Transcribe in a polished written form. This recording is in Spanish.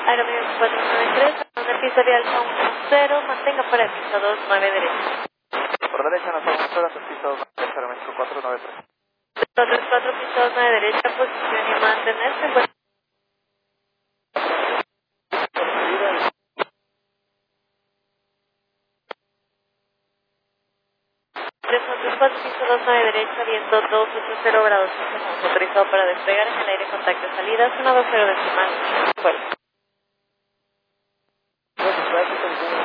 Aeroméxico 493, zona de piso vial 0, mantenga para el piso 29 derecha. Por derecha nos vamos a hacer piso 2 derecha, Aeroméxico 493. 434, piso 29 derecha, posición y mantenerse. Pues, 334, piso 29 derecha, viento 280 grados. Estamos autorizado para despegar en el aire contacto salida, zona 20 decimal. Bueno. Gracias,